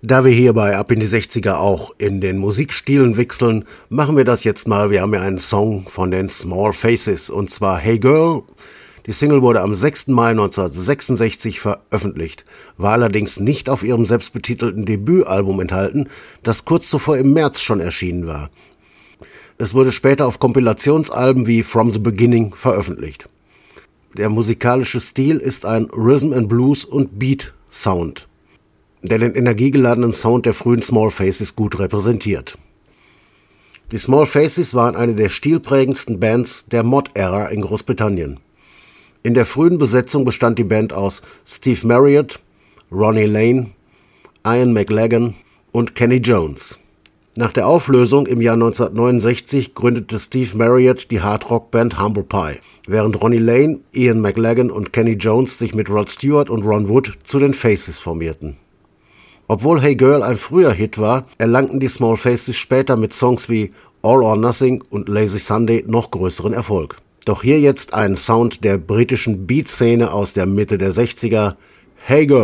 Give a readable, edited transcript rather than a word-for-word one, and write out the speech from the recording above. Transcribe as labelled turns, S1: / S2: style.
S1: Da wir hierbei ab in die 60er auch in den Musikstilen wechseln, machen wir das jetzt mal. Wir haben ja einen Song von den Small Faces und zwar Hey Girl. Die Single wurde am 6. Mai 1966 veröffentlicht, war allerdings nicht auf ihrem selbstbetitelten Debütalbum enthalten, das kurz zuvor im März schon erschienen war. Es wurde später auf Kompilationsalben wie From the Beginning veröffentlicht. Der musikalische Stil ist ein Rhythm and Blues und Beat Sound, der den energiegeladenen Sound der frühen Small Faces gut repräsentiert. Die Small Faces waren eine der stilprägendsten Bands der Mod-Ära in Großbritannien. In der frühen Besetzung bestand die Band aus Steve Marriott, Ronnie Lane, Ian McLagan und Kenny Jones. Nach der Auflösung im Jahr 1969 gründete Steve Marriott die Hardrock-Band Humble Pie, während Ronnie Lane, Ian McLagan und Kenny Jones sich mit Rod Stewart und Ron Wood zu den Faces formierten. Obwohl Hey Girl ein früher Hit war, erlangten die Small Faces später mit Songs wie All or Nothing und Lazy Sunday noch größeren Erfolg. Doch hier jetzt ein Sound der britischen Beat-Szene aus der Mitte der 60er, Hey Girl.